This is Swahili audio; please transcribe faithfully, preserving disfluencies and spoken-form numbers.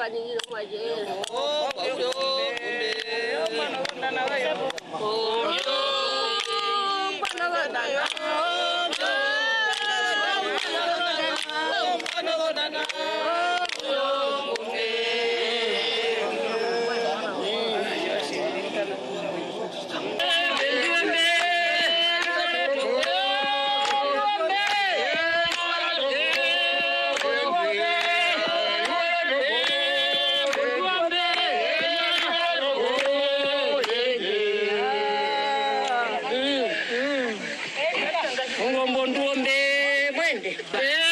ni waje. Oh, yo, mana mana ya. Oh, yo, mana mana ya. Ngomong dua mbe, mwende.